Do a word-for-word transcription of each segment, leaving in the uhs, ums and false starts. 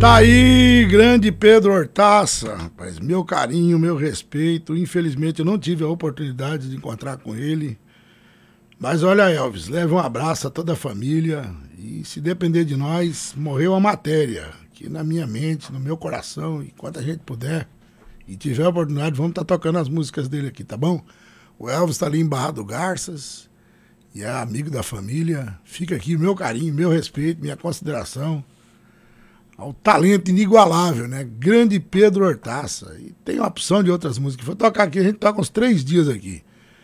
Tá aí, grande Pedro Hortaça, rapaz, meu carinho, meu respeito. Infelizmente eu não tive a oportunidade de encontrar com ele. Mas olha, Elvis, leve um abraço a toda a família. E se depender de nós, morreu a matéria. Aqui na minha mente, no meu coração, enquanto a gente puder. E tiver a oportunidade, vamos estar tocando as músicas dele aqui, tá bom? O Elvis tá ali em Barra do Garças. E é amigo da família. Fica aqui o meu carinho, meu respeito, minha consideração ao talento inigualável, né? Grande Pedro Hortaça. E tem uma opção de outras músicas. Vou tocar aqui, a gente toca uns três dias aqui.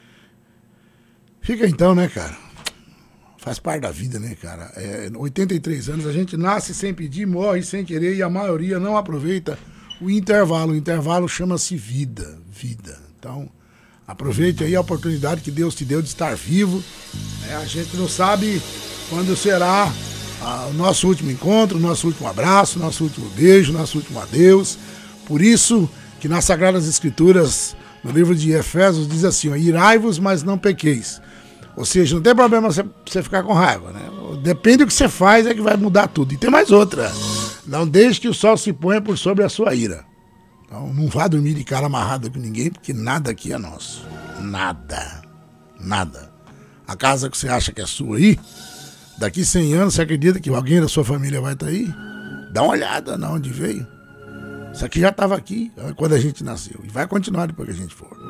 Fica então, né, cara? Faz parte da vida, né, cara? É, oitenta e três anos, a gente nasce sem pedir, morre sem querer e a maioria não aproveita o intervalo. O intervalo chama-se vida, vida. Então, aproveite aí a oportunidade que Deus te deu de estar vivo. É, a gente não sabe quando será ah, o nosso último encontro, o nosso último abraço, o nosso último beijo, o nosso último adeus. Por isso que nas Sagradas Escrituras, no livro de Efésios, diz assim, ó, irai-vos, mas não pequeis. Ou seja, não tem problema você, você ficar com raiva, né? Depende do que você faz é que vai mudar tudo. E tem mais outra. Não deixe que o sol se ponha por sobre a sua ira. Então, não vá dormir de cara amarrado com ninguém, porque nada aqui é nosso. Nada. Nada. A casa que você acha que é sua aí, daqui cem anos, você acredita que alguém da sua família vai estar aí? Dá uma olhada na onde veio. Isso aqui já estava aqui quando a gente nasceu. E vai continuar depois que a gente for.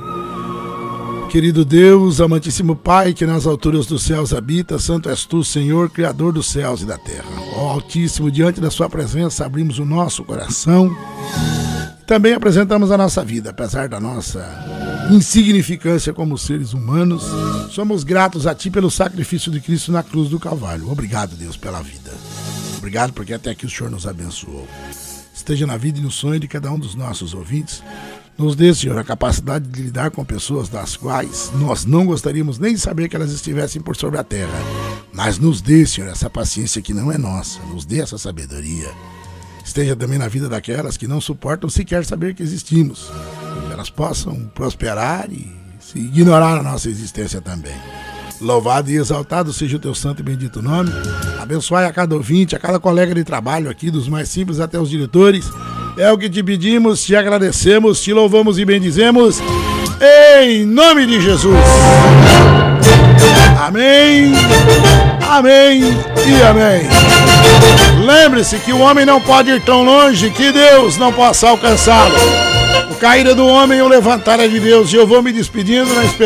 Querido Deus, amantíssimo Pai, que nas alturas dos céus habita, santo és tu, Senhor, Criador dos céus e da terra. Ó Altíssimo, diante da sua presença, abrimos o nosso coração. Também apresentamos a nossa vida, apesar da nossa insignificância como seres humanos. Somos gratos a ti pelo sacrifício de Cristo na cruz do Calvário. Obrigado, Deus, pela vida. Obrigado porque até aqui o Senhor nos abençoou. Esteja na vida e no sonho de cada um dos nossos ouvintes. Nos dê, Senhor, a capacidade de lidar com pessoas das quais nós não gostaríamos nem de saber que elas estivessem por sobre a terra. Mas nos dê, Senhor, essa paciência que não é nossa. Nos dê essa sabedoria. Esteja também na vida daquelas que não suportam sequer saber que existimos. Que elas possam prosperar e se ignorar a nossa existência também. Louvado e exaltado seja o teu santo e bendito nome. Abençoai a cada ouvinte, a cada colega de trabalho aqui, dos mais simples até os diretores. É o que te pedimos, te agradecemos, te louvamos e bendizemos. Em nome de Jesus. Amém, amém e amém. Lembre-se que o homem não pode ir tão longe que Deus não possa alcançá-lo. O cair do homem e o levantar é de Deus. E eu vou me despedindo na esperança.